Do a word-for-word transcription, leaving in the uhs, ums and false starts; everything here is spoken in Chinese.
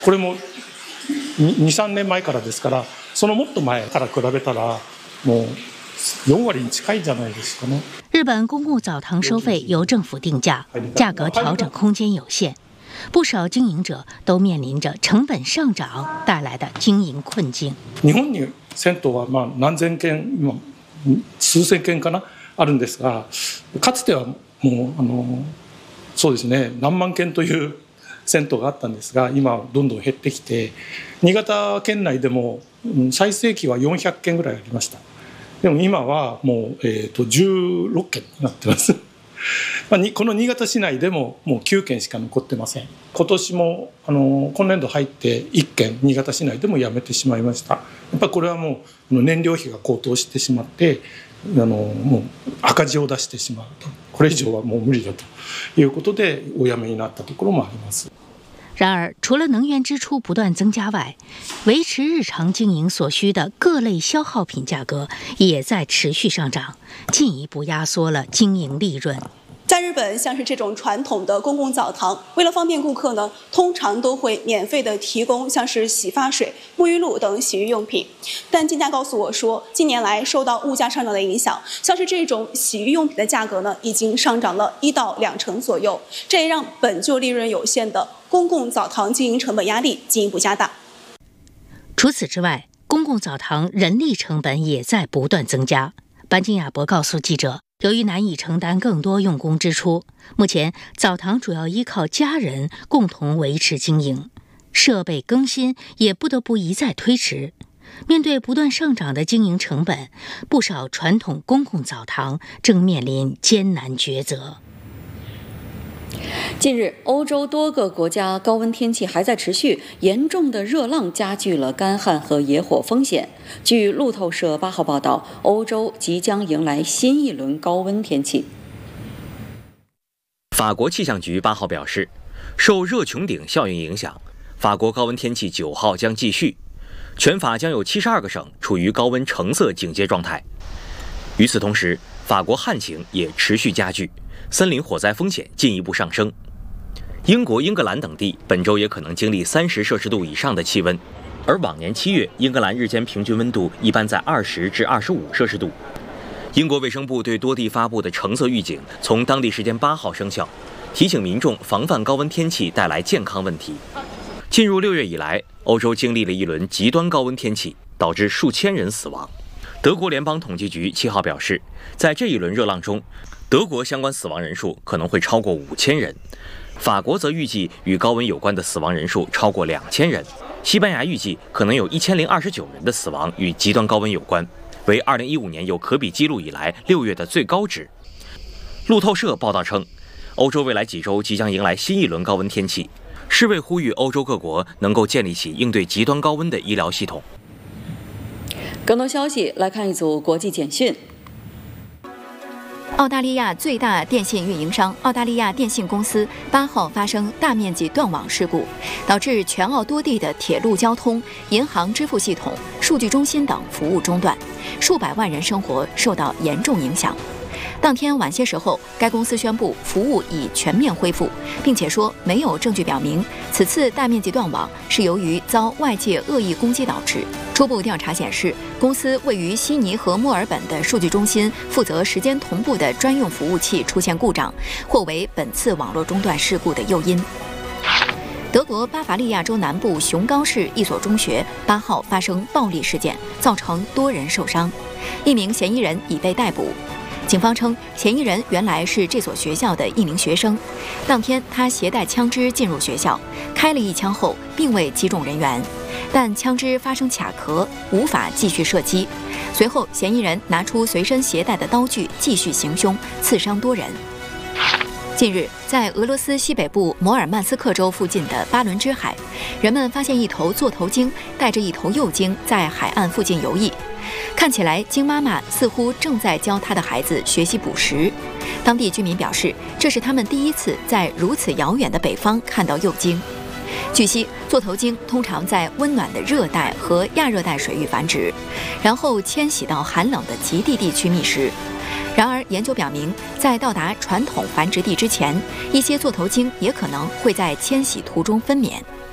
これもに、さんねんまえからですから、そのもっと前から比べたらもうよん割に近いんじゃないですかね。 日本公共澡堂收费由政府定价，价格调整空间有限，不少经营者都面临着成本上涨带来的经营困境。 日本に銭湯はまあ何千件、今数千件かなあるんですが、かつてはもうあのそうですね何万件という銭湯があったんですが、今どんどん減ってきて、新潟県内でも最盛期はよんひゃくけんぐらいありました。でも今はもう、えー、とじゅうろっけんになってます。まあ、この新潟市内でももうきゅうけんしか残ってません。今年もあの今年度入っていっけん新潟市内でも辞めてしまいました。やっぱりこれはもう燃料費が高騰してしまってあのもう赤字を出してしまうと、これ以上はもう無理だということでお辞めになったところもあります。 然而，除了能源支出不断增加外，维持日常经营所需的各类消耗品价格也在持续上涨，进一步压缩了经营利润。 在日本，像是这种传统的公共澡堂，为了方便顾客呢，通常都会免费的提供像是洗发水、沐浴露等洗浴用品。但店家告诉我说，近年来受到物价上涨的影响，像是这种洗浴用品的价格呢，已经上涨了一到两成左右，这也让本就利润有限的公共澡堂经营成本压力进一步加大。 除此之外，公共澡堂人力成本也在不断增加。班金亚博告诉记者，由于难以承担更多用工支出，目前澡堂主要依靠家人共同维持经营，设备更新也不得不一再推迟。面对不断上涨的经营成本，不少传统公共澡堂正面临艰难抉择。 近日，欧洲多个国家高温天气还在持续，严重的热浪加剧了干旱和野火风险。据路透社八号报道，欧洲即将迎来新一轮高温天气。 法国气象局八号表示，受热穹顶效应影响，法国高温天气九号将继续，全法将有七十二个省处于高温橙色警戒状态。与此同时，法国旱情也持续加剧，森林火灾风险进一步上升。英国、英格兰等地本周也可能经历三十摄氏度以上的气温，而往年七月，英格兰日间平均温度一般在二十至二十五摄氏度。英国卫生部对多地发布的橙色预警从当地时间八号生效，提醒民众防范高温天气带来健康问题。进入六月以来，欧洲经历了一轮极端高温天气，导致数千人死亡。德国联邦统计局七号表示，在这一轮热浪中，德国相关死亡人数可能会超过五千人。法国则预计与高温有关的死亡人数超过两千人，西班牙预计可能有一千零二十九人的死亡与极端高温有关，为二零一五年有可比记录以来六月的最高值。路透社报道称，欧洲未来几周即将迎来新一轮高温天气，世卫呼吁欧洲各国能够建立起应对极端高温的医疗系统。 更多消息来看一组国际简讯。 澳大利亚最大电信运营商澳大利亚电信公司八号发生大面积断网事故，导致全澳多地的铁路交通、银行支付系统、数据中心等服务中断，数百万人生活受到严重影响。当天晚些时候，该公司宣布服务已全面恢复，并且说没有证据表明此次大面积断网是由于遭外界恶意攻击导致。初步调查显示，公司位于悉尼和墨尔本的数据中心负责时间同步的专用服务器出现故障，或为本次网络中断事故的诱因。德国巴伐利亚州南部熊高市一所中学八号发生暴力事件，造成多人受伤，一名嫌疑人已被逮捕。警方称，嫌疑人原来是这所学校的一名学生。当天，他携带枪支进入学校，开了一枪后，并未击中人员，但枪支发生卡壳，无法继续射击。随后，嫌疑人拿出随身携带的刀具继续行凶，刺伤多人。近日，在俄罗斯西北部摩尔曼斯克州附近的巴伦支海，人们发现一头座头鲸带着一头幼鲸在海岸附近游弋。看起来，鲸妈妈似乎正在教她的孩子学习捕食。当地居民表示，这是他们第一次在如此遥远的北方看到幼鲸。据悉，座头鲸通常在温暖的热带和亚热带水域繁殖，然后迁徙到寒冷的极地地区觅食。然而，研究表明，在到达传统繁殖地之前，一些座头鲸也可能会在迁徙途中分娩。